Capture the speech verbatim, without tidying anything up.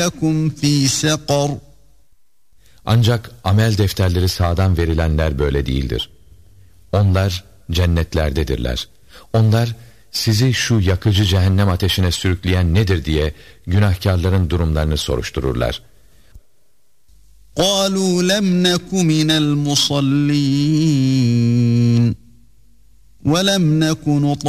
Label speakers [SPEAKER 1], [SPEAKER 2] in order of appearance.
[SPEAKER 1] لكم في سقر.
[SPEAKER 2] Ancak amel defterleri sağdan verilenler böyle değildir. Onlar cennetlerdedirler. Onlar sizi şu yakıcı cehennem ateşine sürükleyen nedir diye günahkarların durumlarını soruştururlar.
[SPEAKER 1] قالوا لم نك من المصلين ولم نك